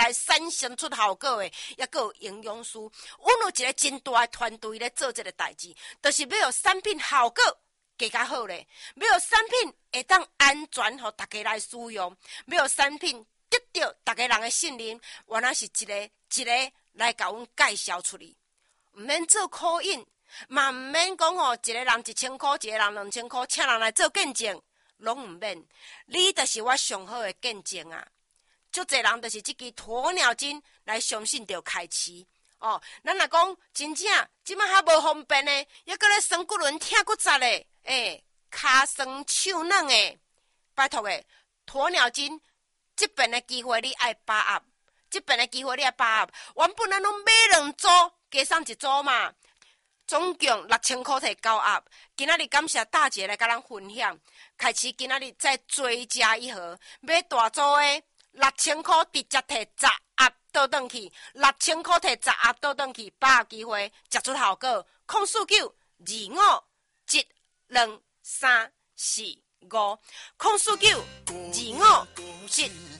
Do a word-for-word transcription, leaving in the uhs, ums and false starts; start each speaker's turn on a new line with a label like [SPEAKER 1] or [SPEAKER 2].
[SPEAKER 1] 来产生出效果的，也阁有营养师。阮有一个真大的团队咧做这个代志，就是要有产品效果加较好咧，要有产品会当安全互大家来使用，要有产品得到大家人的信任，原来是一个一个来甲阮介绍出去，毋免做考印，嘛毋免讲吼，一个人一千箍，一个人两千箍，请人来做见证，拢毋免。你就是我上好的见证啊！足侪人就是即支鸵鸟精来相信着开市哦。咱若讲真正即摆还无方便呢，抑搁咧酸骨轮疼骨扎咧，诶、欸，骹酸手软诶，拜托诶，鸵鸟精即边的机会你爱把握，即边的机会你爱把握。原本咱拢买两组，加送一组嘛，总共六千块摕九盒。今仔日感谢大姐来甲咱分享，开始今仔日再追加一盒，买大组的。六千块直接摕十盒倒转去，六千块摕十盒倒转去，把握机会，食出效果。空四九二五一两三四五，空四九二五一